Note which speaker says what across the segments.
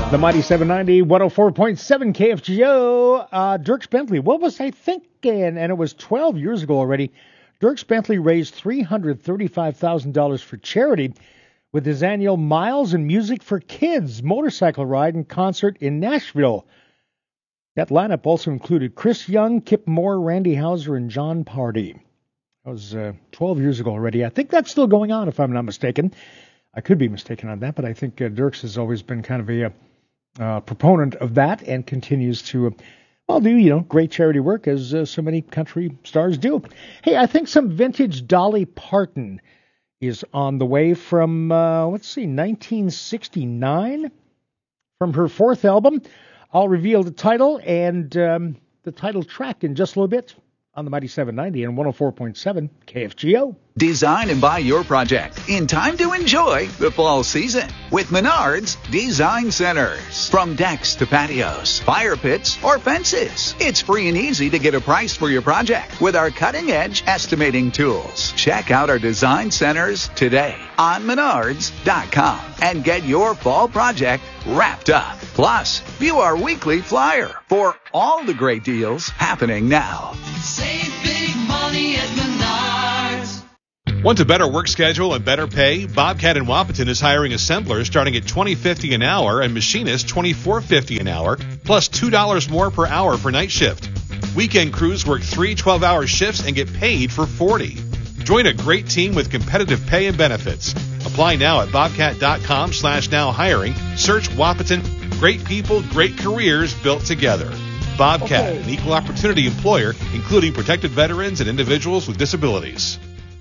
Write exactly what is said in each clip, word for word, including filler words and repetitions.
Speaker 1: The Mighty seven ninety, one oh four point seven K F G O. Uh, Dierks Bentley, what was I thinking? And it was twelve years ago already. Dierks Bentley raised three hundred thirty-five thousand dollars for charity with his annual Miles and Music for Kids motorcycle ride and concert in Nashville. That lineup also included Chris Young, Kip Moore, Randy Houser, and John Party. That was uh, twelve years ago already. I think that's still going on, if I'm not mistaken. I could be mistaken on that, but I think uh, Dierks has always been kind of a... Uh, Uh, proponent of that and continues to, uh, well, do, you know, great charity work as uh, so many country stars do. Hey, I think some vintage Dolly Parton is on the way from, uh, let's see, nineteen sixty-nine, from her fourth album. I'll reveal the title and um, the title track in just a little bit on the Mighty seven ninety and one oh four point seven K F G O.
Speaker 2: Design and buy your project in time to enjoy the fall season with Menards Design Centers. From decks to patios, fire pits, or fences, it's free and easy to get a price for your project with our cutting-edge estimating tools. Check out our design centers today on menards dot com and get your fall project wrapped up. Plus, view our weekly flyer for all the great deals happening now.
Speaker 3: Save big money at Menards.
Speaker 4: Want a better work schedule and better pay? Bobcat in Wahpeton is hiring assemblers starting at twenty dollars and fifty cents an hour and machinists twenty-four dollars and fifty cents an hour, plus two dollars more per hour for night shift. Weekend crews work three twelve-hour shifts and get paid for forty. Join a great team with competitive pay and benefits. Apply now at bobcat.com slash now hiring. Search Wahpeton. Great people, great careers built together. Bobcat,
Speaker 1: Okay.
Speaker 4: an equal opportunity employer, including protected veterans and individuals with disabilities.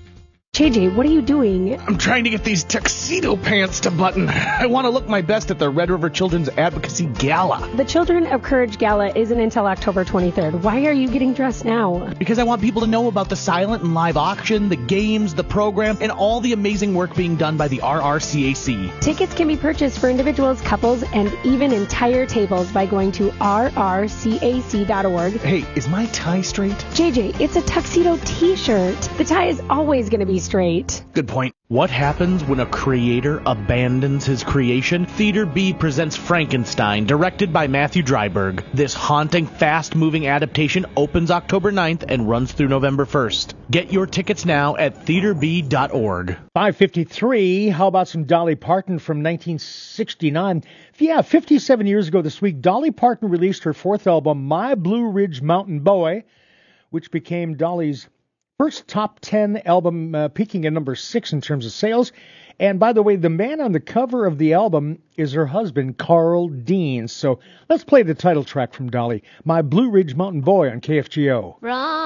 Speaker 5: J J, what are you doing?
Speaker 6: I'm trying to get these tuxedo pants to button. I want to look my best at the Red River Children's Advocacy Gala.
Speaker 5: The Children of Courage Gala isn't until October twenty-third. Why are you getting dressed now?
Speaker 6: Because I want people to know about the silent and live auction, the games, the program, and all the amazing work being done by the R R C A C.
Speaker 5: Tickets can be purchased for individuals, couples, and even entire tables by going to r r c a c dot org.
Speaker 6: Hey, is my tie straight?
Speaker 5: J J, it's a tuxedo t-shirt. The tie is always going to be straight.
Speaker 6: Good point. What happens when a creator abandons his creation? Theater B presents Frankenstein, directed by Matthew Dryberg. This haunting, fast-moving adaptation opens October ninth and runs through November first. Get your tickets now at theater b dot org.
Speaker 1: five fifty-three, how about some Dolly Parton from nineteen sixty-nine? Yeah, fifty-seven years ago this week, Dolly Parton released her fourth album, My Blue Ridge Mountain Boy, which became Dolly's first top ten album, uh, peaking at number six in terms of sales. And by the way, the man on the cover of the album is her husband, Carl Dean. So let's play the title track from Dolly, My Blue Ridge Mountain Boy on K F G O.
Speaker 7: Run.